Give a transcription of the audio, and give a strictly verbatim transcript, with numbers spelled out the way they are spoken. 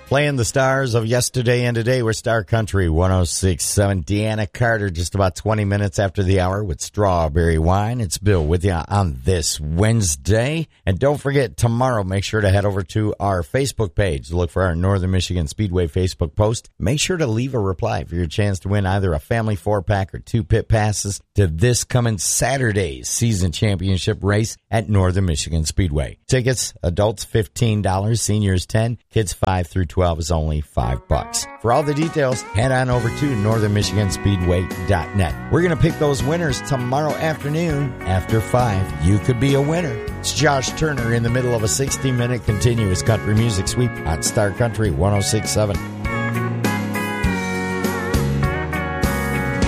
Playing the stars of yesterday and today, we're Star Country one oh six point seven. Deanna Carter, just about twenty minutes after the hour with Strawberry Wine. It's Bill with you on this Wednesday. And don't forget, tomorrow, make sure to head over to our Facebook page. Look for our Northern Michigan Speedway Facebook post. Make sure to leave a reply for your chance to win either a family four-pack or two pit passes to this coming Saturday's season championship race at Northern Michigan Speedway. Tickets, adults fifteen dollars, seniors ten dollars, kids five through twelve is only five bucks. For all the details, head on over to northern michigan speedway dot net. We're going to pick those winners tomorrow afternoon after five. You could be a winner. It's Josh Turner in the middle of a sixty-minute continuous country music sweep on Star Country one oh six point seven.